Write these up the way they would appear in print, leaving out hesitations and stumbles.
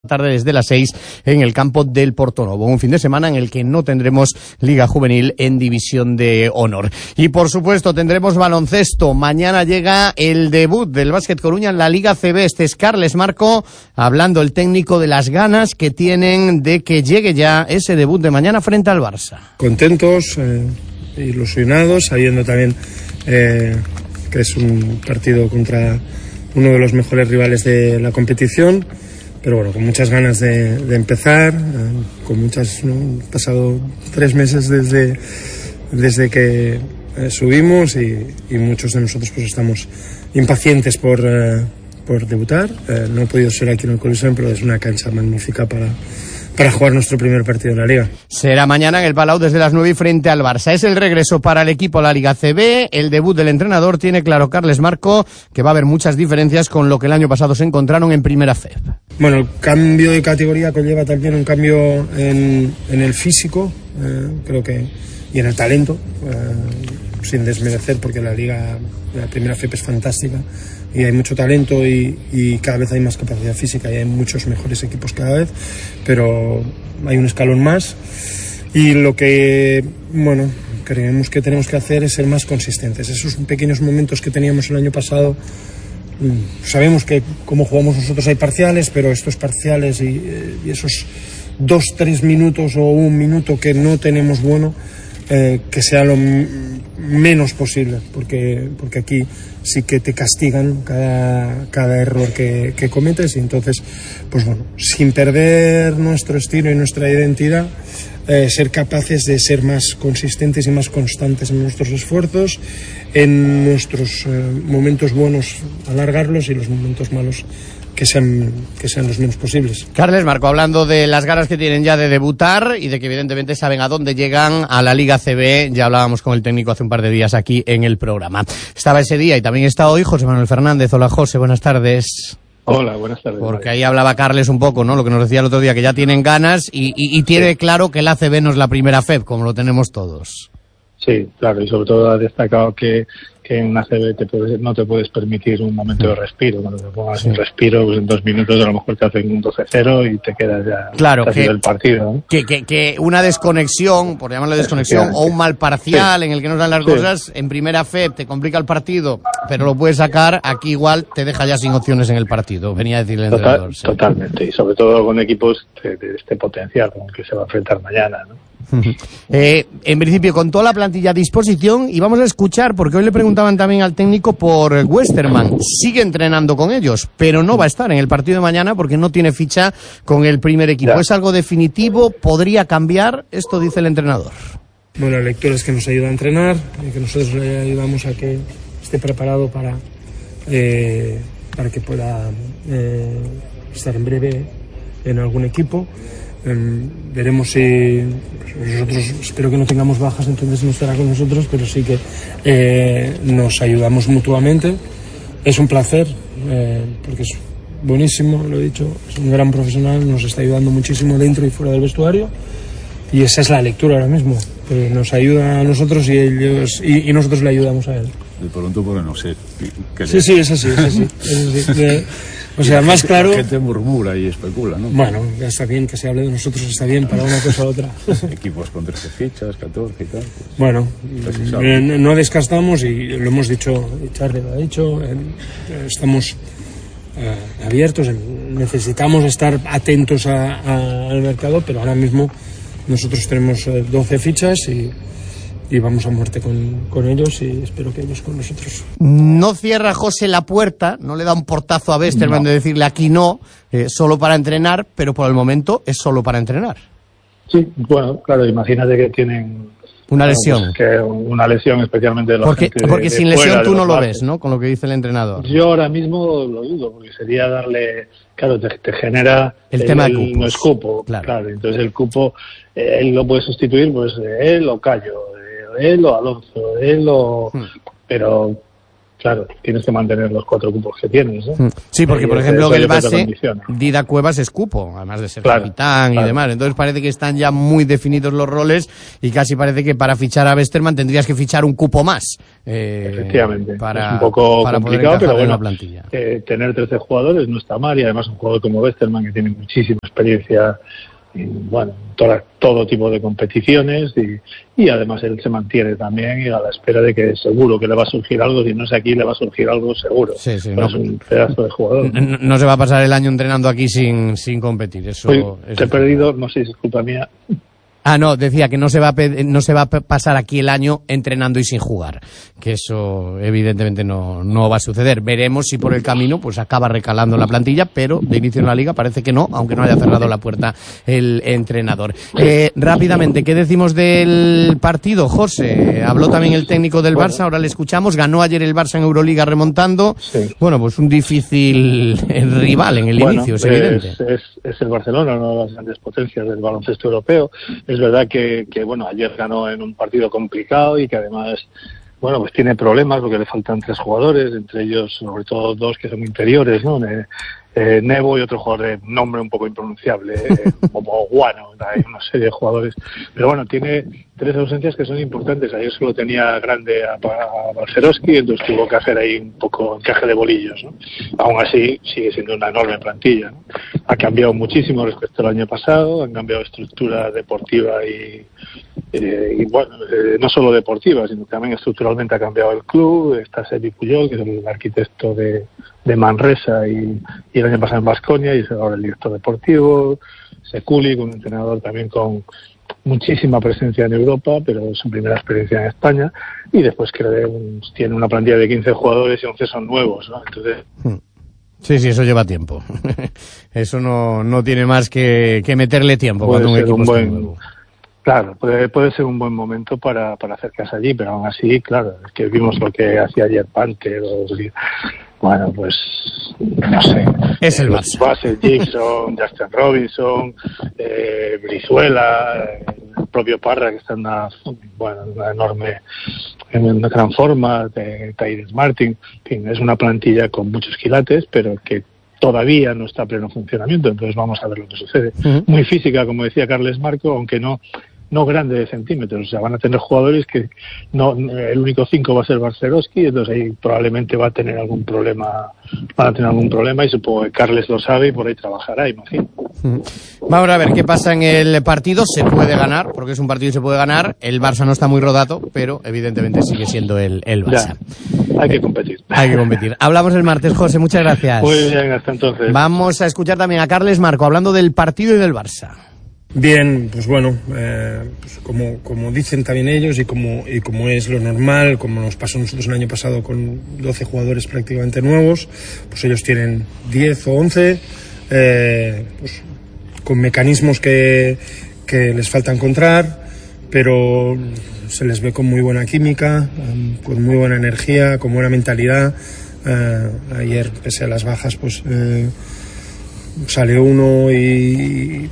Tarde desde las 6 en el campo del Portonovo, un fin de semana en el que no tendremos Liga Juvenil en División de Honor. Y por supuesto tendremos baloncesto. Mañana llega el debut del Básquet Coruña en la Liga CB. Este es Carles Marco, hablando el técnico de las ganas que tienen de que llegue ya ese debut de mañana frente al Barça. Contentos, ilusionados, sabiendo también que es un partido contra uno de los mejores rivales de la competición. Pero bueno, con muchas ganas de empezar, Han pasado 3 meses desde que subimos y muchos de nosotros pues estamos impacientes por debutar. No he podido ser aquí en el Coliseum, pero es una cancha magnífica para jugar nuestro primer partido en la Liga. Será mañana en el Palau desde las 9 y frente al Barça. Es el regreso para el equipo a la Liga CB, el debut del entrenador. Tiene claro Carles Marco que va a haber muchas diferencias con lo que el año pasado se encontraron en Primera FEB. Bueno, el cambio de categoría conlleva también un cambio en el físico, creo que, y en el talento, sin desmerecer, porque la Primera FEB es fantástica y hay mucho talento y cada vez hay más capacidad física y hay muchos mejores equipos cada vez, pero hay un escalón más y lo que, creemos que tenemos que hacer es ser más consistentes. Esos pequeños momentos que teníamos el año pasado, sabemos que como jugamos nosotros hay parciales, pero estos parciales y esos 2-3 minutos o 1 minuto que no tenemos bueno, que sea lo menos posible, porque aquí sí que te castigan cada error que cometes, y entonces, sin perder nuestro estilo y nuestra identidad, ser capaces de ser más consistentes y más constantes en nuestros esfuerzos, en nuestros momentos buenos alargarlos y los momentos malos que sean los menos posibles. Carles Marco, hablando de las ganas que tienen ya de debutar y de que evidentemente saben a dónde llegan, a la Liga CB. Ya hablábamos con el técnico hace un par de días aquí en el programa. Estaba ese día y también está hoy José Manuel Fernández. Hola José, buenas tardes. Hola, buenas tardes. Porque ahí hablaba Carles un poco, ¿no? Lo que nos decía el otro día, que ya tienen ganas y tiene claro que la ACB no es la primera FEB, como lo tenemos todos. Sí, claro, y sobre todo ha destacado que en una CB no te puedes permitir un momento de respiro. Cuando te pongas un respiro, pues en 2 minutos a lo mejor te hacen un 12-0 y te quedas ya casi del partido, ¿no? Que una desconexión, por llamarlo desconexión, o un mal parcial en el que no dan las cosas, en primera FEB te complica el partido, pero lo puedes sacar, aquí igual te deja ya sin opciones en el partido, venía a decir el entrenador. Totalmente, y sobre todo con equipos de este potencial con el que se va a enfrentar mañana, ¿no? En principio, con toda la plantilla a disposición, y vamos a escuchar, porque hoy le preguntaban también al técnico por Westerman. Sigue entrenando con ellos, pero no va a estar en el partido de mañana porque no tiene ficha con el primer equipo. ¿Es algo definitivo? ¿Podría cambiar? Esto dice el entrenador. Bueno, la lectura es que nos ayuda a entrenar, que nosotros le ayudamos a que esté preparado para que pueda estar en breve en algún equipo. Veremos si nosotros, espero que no tengamos bajas, entonces no estará con nosotros, pero sí que nos ayudamos mutuamente. Es un placer, porque es buenísimo, lo he dicho, es un gran profesional, nos está ayudando muchísimo dentro y fuera del vestuario, y esa es la lectura ahora mismo, que nos ayuda a nosotros y ellos y nosotros le ayudamos a él. De pronto, porque no sé. Sí, es así. O sea, más claro. La gente murmura y especula, ¿no? Bueno, ya está bien que se hable de nosotros, está bien para una cosa u otra. Equipos con 13 fichas, 14 y tal. Pues, bueno, no descartamos, y lo hemos dicho, Charlie lo ha dicho, estamos abiertos, necesitamos estar atentos al mercado, pero ahora mismo nosotros tenemos 12 fichas y vamos a muerte con ellos, y espero que ellos con nosotros. No cierra José la puerta, no le da un portazo a Westerman de decirle aquí no, solo para entrenar, pero por el momento es solo para entrenar. Sí, bueno, claro, imagínate que tienen una lesión. Una lesión, especialmente de los porque sin lesión tú no lo ves, ¿no? Con lo que dice el entrenador. Yo ahora mismo lo dudo, porque sería darle, claro, te genera el tema de cupos. No es cupo, claro. Entonces el cupo, él lo puede sustituir, pues él o Cayo, él o Alonso, pero claro, tienes que mantener los 4 cupos que tienes, ¿no? Sí, porque por ejemplo el base, Dida Cuevas es cupo, además de ser capitán y demás. Entonces parece que están ya muy definidos los roles y casi parece que para fichar a Westermann tendrías que fichar un cupo más. Efectivamente, es un poco complicado, pero bueno, tener 13 jugadores no está mal, y además un jugador como Westermann, que tiene muchísima experiencia en, bueno, todo tipo de competiciones, y además él se mantiene también y a la espera de que seguro que le va a surgir algo. Si no es aquí, le va a surgir algo seguro. Sí, no, es un pedazo de jugador. No se va a pasar el año entrenando aquí sin competir. Eso te he perdido, no sé si es culpa mía. No, decía que no se va a pasar aquí el año entrenando y sin jugar, que eso evidentemente no va a suceder. Veremos si por el camino pues acaba recalando la plantilla, pero de inicio en la liga parece que no, aunque no haya cerrado la puerta el entrenador. Rápidamente, ¿qué decimos del partido, José? Habló también el técnico del Barça, ahora le escuchamos. Ganó ayer el Barça en Euroliga remontando. Sí. Bueno, pues un difícil rival en el inicio, es evidente. Es el Barcelona, una de las grandes potencias del baloncesto europeo. Es verdad que bueno, ayer ganó en un partido complicado y que además, bueno, pues tiene problemas porque le faltan 3 jugadores, entre ellos sobre todo 2 que son interiores, ¿no? Nebo y otro jugador de nombre un poco impronunciable, como Guano. Hay una serie de jugadores, pero bueno, tiene 3 ausencias que son importantes. Ayer solo tenía grande a Balcerowski, entonces tuvo que hacer ahí un poco encaje de bolillos, ¿no? Aún así sigue siendo una enorme plantilla, ¿no? Ha cambiado muchísimo respecto al año pasado, han cambiado estructura deportiva y bueno, no solo deportiva, sino que también estructuralmente ha cambiado el club. Está Sergi Pujol, que es el arquitecto de Manresa y el año pasado en Baskonia, y es ahora el director deportivo. Sekuli, un entrenador también con muchísima presencia en Europa, pero su primera experiencia en España, y después tiene una plantilla de 15 jugadores y 11 son nuevos, ¿no? Entonces... Sí, eso lleva tiempo. Eso no tiene más que meterle tiempo cuando un equipo está nuevo. Claro, puede ser un buen momento para acercarse allí, pero aún así, claro, es que vimos lo que hacía ayer Panther, bueno, pues no sé. Es el Barça. Bassett, Gibson, Justin Robinson, Brizuela, el propio Parra, que está en una gran forma, Tyrese Martin. En fin, es una plantilla con muchos quilates, pero que todavía no está a pleno funcionamiento, entonces vamos a ver lo que sucede. Muy física, como decía Carles Marco, aunque no grande de centímetros, o sea, van a tener jugadores que el único 5 va a ser Balcerowski, entonces ahí probablemente van a tener algún problema, y supongo que Carles lo sabe y por ahí trabajará, imagino. Vamos a ver qué pasa en el partido. Se puede ganar, porque es un partido y se puede ganar. El Barça no está muy rodato, pero evidentemente sigue siendo el Barça. Ya, hay que competir. Hablamos el martes, José, muchas gracias. Muy bien, hasta entonces. Vamos a escuchar también a Carles Marco hablando del partido y del Barça. Bien, pues bueno, pues como dicen también ellos y como es lo normal, como nos pasó a nosotros el año pasado con 12 jugadores prácticamente nuevos, pues ellos tienen 10 o 11, pues con mecanismos que les falta encontrar, pero se les ve con muy buena química, con muy buena energía, con buena mentalidad. Ayer, pese a las bajas, pues salió uno y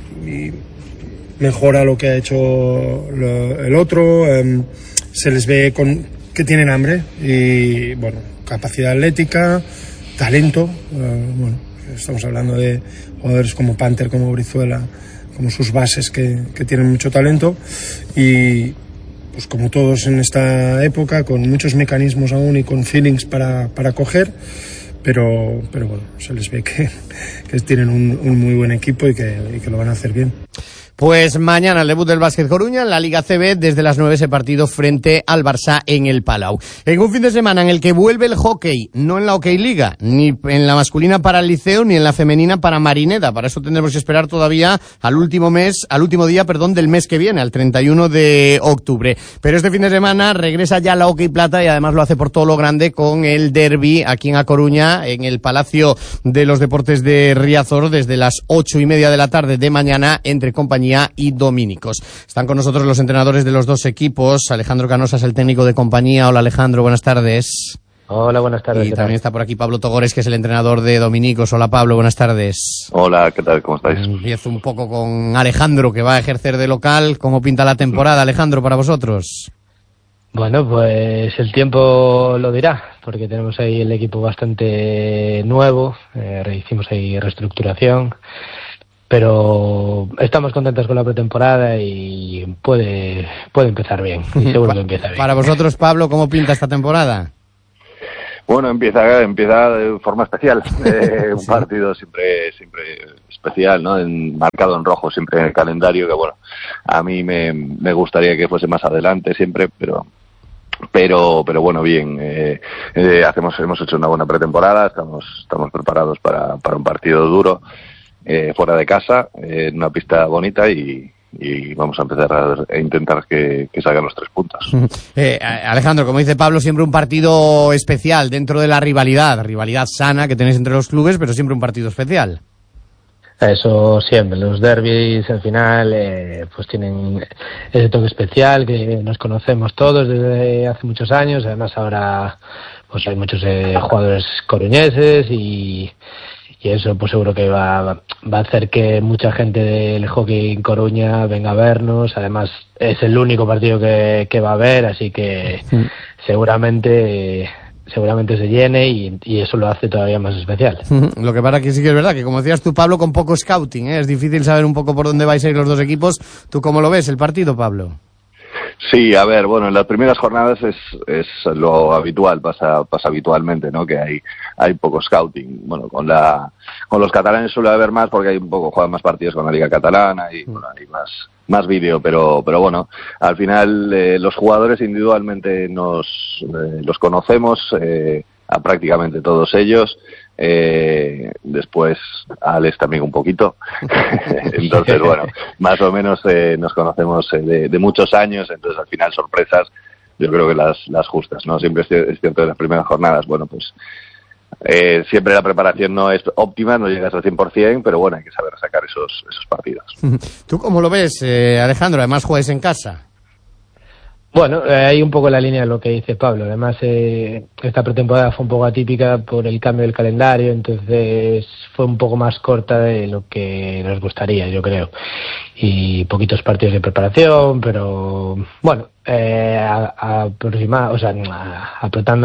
mejora lo que ha hecho el otro. Se les ve que tienen hambre y bueno, capacidad atlética, talento. Bueno, estamos hablando de jugadores como Panther, como Brizuela, como sus bases que tienen mucho talento, y pues como todos en esta época, con muchos mecanismos aún y con feelings para coger, pero bueno, se les ve que tienen un muy buen equipo y que lo van a hacer bien. Pues mañana el debut del Básquet Coruña en la Liga CB, desde las 9 ese partido frente al Barça en el Palau. En un fin de semana en el que vuelve el hockey, no en la Hockey Liga, ni en la masculina para el Liceo, ni en la femenina para Marineda. Para eso tendremos que esperar todavía al último día del mes que viene, al 31 de octubre. Pero este fin de semana regresa ya la Hockey Plata y además lo hace por todo lo grande con el derbi aquí en A Coruña, en el Palacio de los Deportes de Riazor, desde las 8:30 de la tarde de mañana, entre Compañía y Dominicos. Están con nosotros los entrenadores de los dos equipos. Alejandro Canosas, el técnico de Compañía. Hola, Alejandro, buenas tardes. Hola, buenas tardes. Y también está por aquí Pablo Togores, que es el entrenador de Dominicos. Hola, Pablo, buenas tardes. Hola, ¿qué tal? ¿Cómo estáis? Empiezo un poco con Alejandro, que va a ejercer de local. ¿Cómo pinta la temporada, Alejandro, para vosotros? Bueno, pues el tiempo lo dirá, porque tenemos ahí el equipo bastante nuevo, hicimos ahí reestructuración, pero estamos contentos con la pretemporada y puede empezar bien, y seguro que empieza bien. Para vosotros, Pablo, ¿cómo pinta esta temporada? Bueno, empieza de forma especial, un partido siempre especial, ¿no? Marcado en rojo siempre en el calendario, que bueno, a mí me gustaría que fuese más adelante siempre, pero bueno, bien, hemos hecho una buena pretemporada, estamos preparados para un partido duro, fuera de casa, en una pista bonita y vamos a empezar a intentar que salgan los 3 puntos. Alejandro, como dice Pablo, siempre un partido especial dentro de la rivalidad sana que tenéis entre los clubes, pero siempre un partido especial. Eso siempre, los derbis al final pues tienen ese toque especial que nos conocemos todos desde hace muchos años, además ahora pues hay muchos jugadores coruñeses y eso pues seguro que va a hacer que mucha gente del hockey en Coruña venga a vernos, además es el único partido que va a haber, así que seguramente se llene y eso lo hace todavía más especial. Lo que pasa que sí que es verdad que, como decías tú, Pablo, con poco scouting, es difícil saber un poco por dónde vais a ir los dos equipos. ¿Tú cómo lo ves el partido, Pablo? Sí, a ver, bueno, en las primeras jornadas es lo habitual, pasa habitualmente, ¿no? Que hay poco scouting. Bueno, con los catalanes suele haber más porque juegan más partidos con la Liga Catalana y bueno, hay más vídeo, pero bueno, al final los jugadores individualmente los conocemos, a prácticamente todos ellos. Después a Alex también un poquito. Entonces, bueno, más o menos nos conocemos de muchos años, entonces al final sorpresas yo creo que las justas, ¿no? Siempre es cierto en las primeras jornadas, bueno, pues siempre la preparación no es óptima, no llegas al 100%, pero bueno, hay que saber sacar esos partidos. ¿Tú cómo lo ves, Alejandro? Además juegas en casa. Bueno, hay un poco la línea de lo que dice Pablo. Además, esta pretemporada fue un poco atípica por el cambio del calendario, entonces fue un poco más corta de lo que nos gustaría, yo creo. Y poquitos partidos de preparación, pero bueno, apretando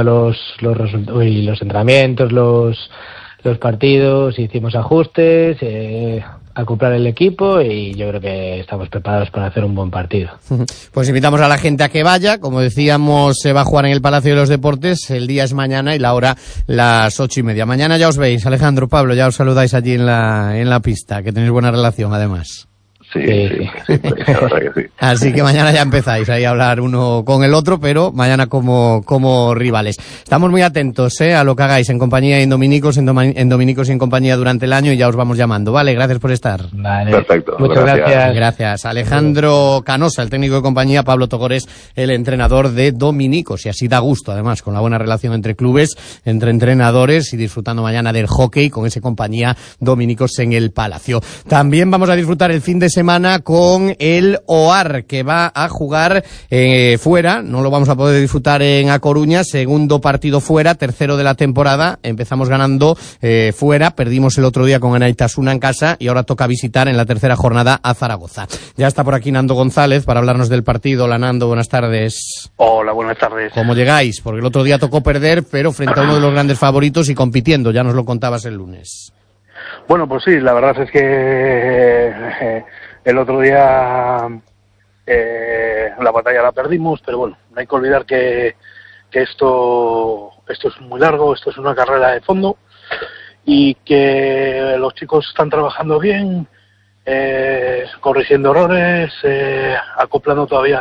los entrenamientos, los partidos, hicimos ajustes, acoplar el equipo y yo creo que estamos preparados para hacer un buen partido. Pues invitamos a la gente a que vaya. Como decíamos, se va a jugar en el Palacio de los Deportes. El día es mañana y la hora las 8:30. Mañana ya os veis, Alejandro, Pablo, ya os saludáis allí en la pista, que tenéis buena relación además. Sí, la verdad que sí. Así que mañana ya empezáis ahí a hablar uno con el otro, pero mañana como rivales. Estamos muy atentos a lo que hagáis en compañía y en Dominicos y en compañía durante el año y ya os vamos llamando. Vale, gracias por estar. Vale. Perfecto. Muchas gracias. Gracias. Alejandro Canosa, el técnico de compañía, Pablo Togores, el entrenador de Dominicos. Y así da gusto, además, con la buena relación entre clubes, entre entrenadores y disfrutando mañana del hockey con ese compañía Dominicos en el Palacio. También vamos a disfrutar el fin de semana con el OAR, que va a jugar fuera. No lo vamos a poder disfrutar en A Coruña. Segundo partido fuera, tercero de la temporada. Empezamos ganando fuera, perdimos el otro día con Anaitasuna en casa y ahora toca visitar en la tercera jornada a Zaragoza. Ya está por aquí Nando González para hablarnos del partido. Hola, Nando, buenas tardes. Hola, buenas tardes. ¿Cómo llegáis? Porque el otro día tocó perder, pero frente a uno de los grandes favoritos y compitiendo. Ya nos lo contabas el lunes. Bueno, pues sí, la verdad es que el otro día la batalla la perdimos, pero bueno, no hay que olvidar que esto es muy largo, esto es una carrera de fondo y que los chicos están trabajando bien, corrigiendo errores, acoplando todavía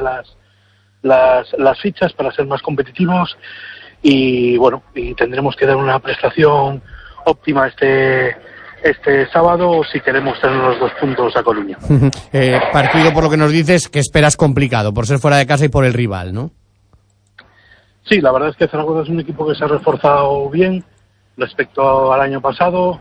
las fichas para ser más competitivos y bueno, y tendremos que dar una prestación óptima este sábado si queremos tener los 2 puntos a Coruña. Partido, por lo que nos dices, que esperas complicado, por ser fuera de casa y por el rival, ¿no? Sí, la verdad es que Zaragoza es un equipo que se ha reforzado bien respecto al año pasado.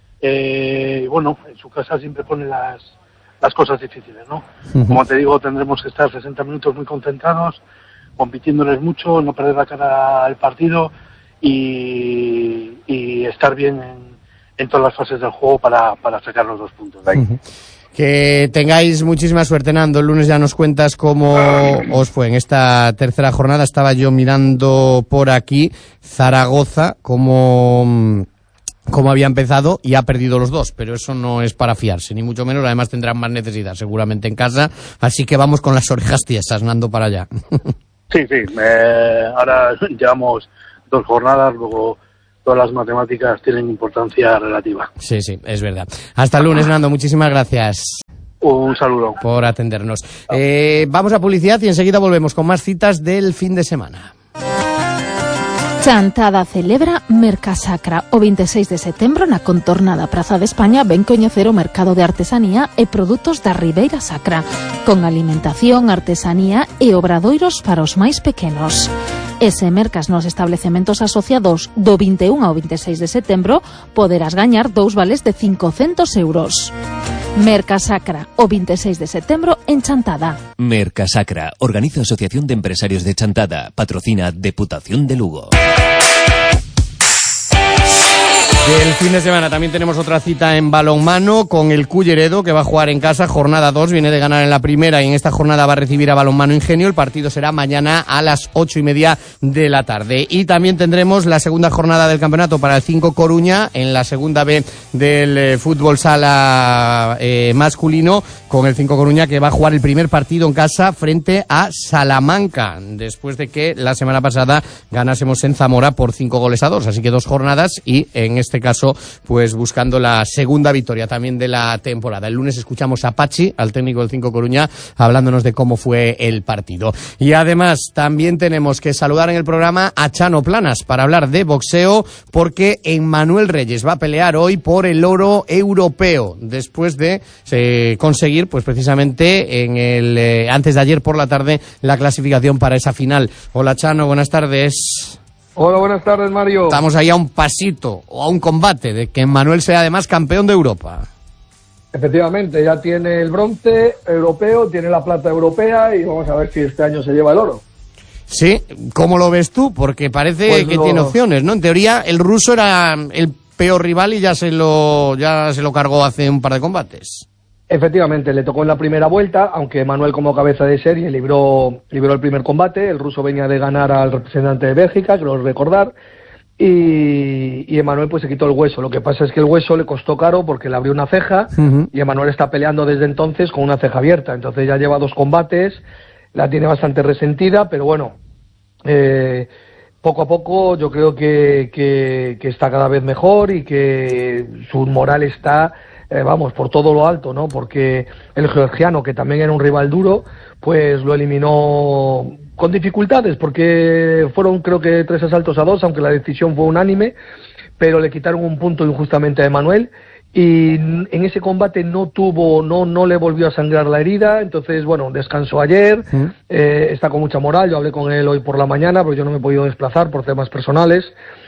Bueno, en su casa siempre pone las cosas difíciles, ¿no? Como te digo, tendremos que estar 60 minutos muy concentrados, compitiéndoles mucho, no perder la cara al partido y estar bien en todas las fases del juego para sacar los 2 puntos de ahí. Que tengáis muchísima suerte, Nando. El lunes ya nos cuentas cómo os fue en esta tercera jornada. Estaba yo mirando por aquí Zaragoza, cómo había empezado y ha perdido los 2, pero eso no es para fiarse, ni mucho menos. Además tendrán más necesidad seguramente en casa, así que vamos con las orejas tiesas, Nando, para allá. Sí, ahora llevamos 2 jornadas, luego todas las matemáticas tienen importancia relativa. Sí, es verdad. Hasta el lunes, Nando, muchísimas gracias. Un saludo. Por atendernos. Vamos a publicidad y enseguida volvemos con más citas del fin de semana. Chantada celebra Mercasacra. O 26 de setembro na contornada Praza de España ven coñecer o mercado de artesanía e produtos da Ribeira Sacra, con alimentación, artesanía e obradoiros para os máis pequenos. Ese mercas nos establecementos asociados do 21 ao 26 de setembro poderás gañar 2 vales de 500 euros. Mercasacra, o 26 de setembro en Chantada. Mercasacra, organiza Asociación de Empresarios de Chantada, patrocina Deputación de Lugo. El fin de semana también tenemos otra cita en balonmano con el Culleredo, que va a jugar en casa, jornada 2, viene de ganar en la primera y en esta jornada va a recibir a Balonmano Ingenio. El partido será mañana a las 8:30 de la tarde. Y también tendremos la segunda jornada del campeonato para el 5 Coruña, en la segunda B del fútbol sala masculino, con el 5 Coruña, que va a jugar el primer partido en casa frente a Salamanca, después de que la semana pasada ganásemos en Zamora por 5-2. Así que 2 jornadas y en este caso, pues buscando la segunda victoria también de la temporada. El lunes escuchamos a Pachi, al técnico del 5 Coruña, hablándonos de cómo fue el partido. Y además también tenemos que saludar en el programa a Chano Planas para hablar de boxeo, porque Emmanuel Reyes va a pelear hoy por el oro europeo, después de conseguir, pues precisamente en el antes de ayer por la tarde, la clasificación para esa final. Hola Chano, buenas tardes. Hola, buenas tardes, Mario. Estamos ahí a un pasito o a un combate de que Emmanuel sea además campeón de Europa. Efectivamente, ya tiene el bronce europeo, tiene la plata europea y vamos a ver si este año se lleva el oro. Sí, ¿cómo lo ves tú? Porque parece pues que tiene opciones, ¿no? En teoría, el ruso era el peor rival y ya se lo cargó hace un par de combates. Efectivamente, le tocó en la primera vuelta, aunque Manuel como cabeza de serie libró el primer combate. El ruso venía de ganar al representante de Bélgica, creo recordar, y Emmanuel pues se quitó el hueso. Lo que pasa es que el hueso le costó caro porque le abrió una ceja, y Emmanuel está peleando desde entonces con una ceja abierta. Entonces ya lleva 2 combates, la tiene bastante resentida, pero bueno, poco a poco yo creo que está cada vez mejor y que su moral está... por todo lo alto, ¿no? Porque el georgiano, que también era un rival duro, pues lo eliminó con dificultades, porque fueron creo que 3 asaltos a 2, aunque la decisión fue unánime, pero le quitaron un punto injustamente a Emmanuel, y en ese combate no le volvió a sangrar la herida. Entonces, bueno, descansó ayer, está con mucha moral. Yo hablé con él hoy por la mañana, pero yo no me he podido desplazar por temas personales.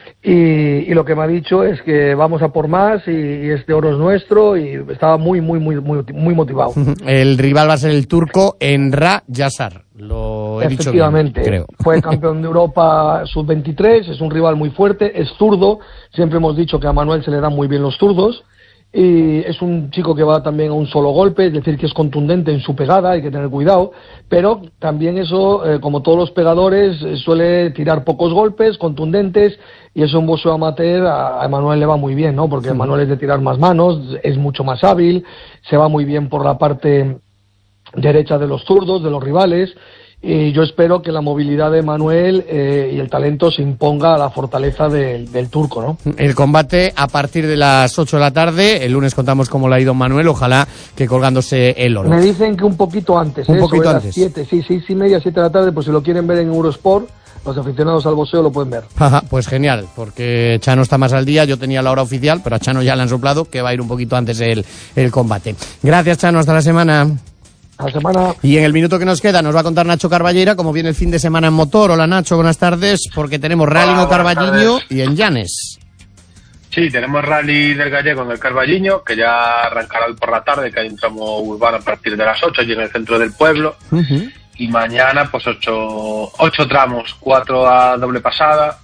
Y lo que me ha dicho es que vamos a por más y este oro es nuestro, y estaba muy motivado. El rival va a ser el turco Enra Yasar, lo he dicho bien, creo. Fue campeón de Europa sub-23, es un rival muy fuerte, es zurdo, siempre hemos dicho que a Manuel se le dan muy bien los zurdos, y es un chico que va también a un solo golpe, es decir, que es contundente en su pegada, hay que tener cuidado, pero también eso, como todos los pegadores, suele tirar pocos golpes contundentes, y eso en boxeo amateur a Emmanuel le va muy bien, ¿no? Porque Emmanuel es de tirar más manos, es mucho más hábil, se va muy bien por la parte derecha de los zurdos, de los rivales, y yo espero que la movilidad de Emmanuel y el talento se imponga a la fortaleza del turco, ¿no? El combate a partir de las 8 de la tarde, el lunes contamos cómo le ha ido Manuel, ojalá que colgándose el oro. Me dicen que un poquito antes, un poquito antes. Las 7, sí, 6:30, 7 de la tarde, pues si lo quieren ver en Eurosport, los aficionados al boxeo lo pueden ver. Ajá, pues genial, porque Chano está más al día, yo tenía la hora oficial, pero a Chano ya le han soplado que va a ir un poquito antes el combate. Gracias, Chano, hasta la semana. A la semana. Y en el minuto que nos queda nos va a contar Nacho Carballera cómo viene el fin de semana en motor. Hola Nacho, buenas tardes, porque tenemos Rally en Carballiño y en Llanes. Sí, tenemos Rally del Gallego en el Carballiño, que ya arrancará por la tarde, que hay un tramo urbano a partir de las 8 allí en el centro del pueblo. Y mañana pues 8 tramos, 4 a doble pasada,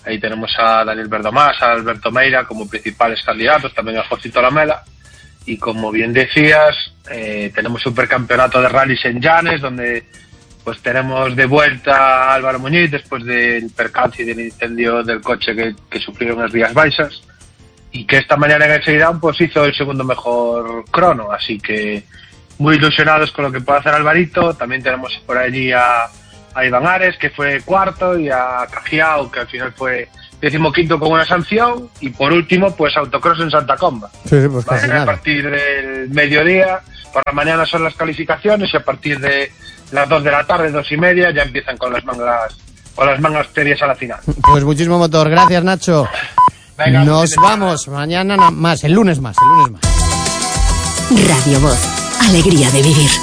Ahí tenemos a Daniel Verdomás, a Alberto Meira como principales candidatos, también a Josito Lamela. Y como bien decías, tenemos supercampeonato de rallies en Llanes, donde pues tenemos de vuelta a Álvaro Muñiz después del percance y del incendio del coche que sufrieron en Rías Baixas, y que esta mañana en el Seidán pues hizo el segundo mejor crono, así que muy ilusionados con lo que puede hacer Alvarito. También tenemos por allí a Iván Ares, que fue cuarto, y a Cajiao, que al final fue 15º con una sanción, y por último pues autocross en Santa Comba. Sí, pues casi nada. A partir del mediodía, por la mañana son las calificaciones, y a partir de las 2 de la tarde, 2:30, ya empiezan con las mangas serias a la final. Pues muchísimo motor, gracias Nacho. Venga, nos vamos, mañana más, el lunes más. Radio Voz, alegría de vivir.